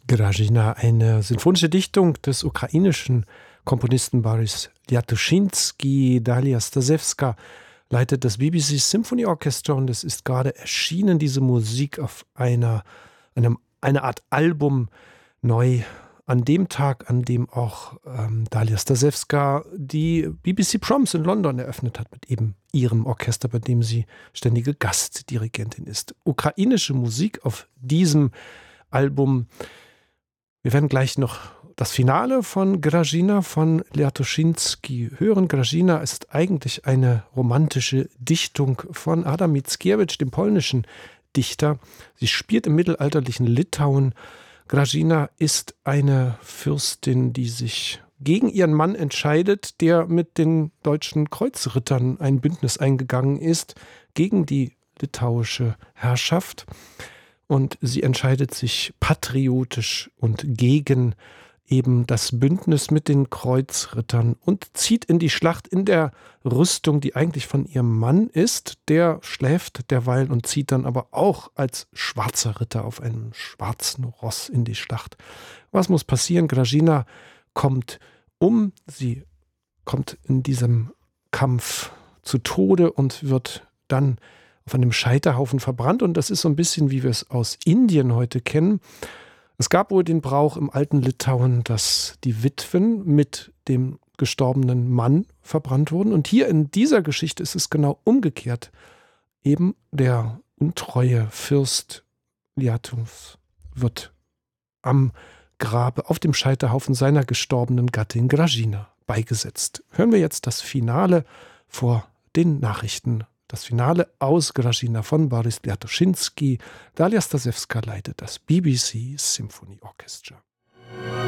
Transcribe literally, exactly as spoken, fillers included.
Grażyna, eine sinfonische Dichtung des ukrainischen Komponisten Boris Liatuschinski. Dalia Stasewska leitet das B B C Symphony Orchestra und es ist gerade erschienen, diese Musik auf einer, einem, eine Art Album neu an dem Tag, an dem auch ähm, Dalia Stasewska die B B C Proms in London eröffnet hat mit eben ihrem Orchester, bei dem sie ständige Gastdirigentin ist. Ukrainische Musik auf diesem Album. Wir werden gleich noch das Finale von Grażyna von Liatuschinski hören. Grażyna ist eigentlich eine romantische Dichtung von Adam Mickiewicz, dem polnischen Dichter. Sie spielt im mittelalterlichen Litauen. Grażyna ist eine Fürstin, die sich gegen ihren Mann entscheidet, der mit den deutschen Kreuzrittern ein Bündnis eingegangen ist, gegen die litauische Herrschaft. Und sie entscheidet sich patriotisch und gegen eben das Bündnis mit den Kreuzrittern und zieht in die Schlacht in der Rüstung, die eigentlich von ihrem Mann ist. Der schläft derweil und zieht dann aber auch als schwarzer Ritter auf einem schwarzen Ross in die Schlacht. Was muss passieren? Grażyna kommt um, sie kommt in diesem Kampf zu Tode und wird dann auf einem Scheiterhaufen verbrannt. Und das ist so ein bisschen, wie wir es aus Indien heute kennen. Es gab wohl den Brauch im alten Litauen, dass die Witwen mit dem gestorbenen Mann verbrannt wurden. Und hier in dieser Geschichte ist es genau umgekehrt. Eben der untreue Fürst Liatus wird am Grabe auf dem Scheiterhaufen seiner gestorbenen Gattin Grażyna beigesetzt. Hören wir jetzt das Finale vor den Nachrichten. Das Finale aus Grażyna von Boris Liatuschinski. Dalia Stasewska leitet das B B C Symphony Orchestra.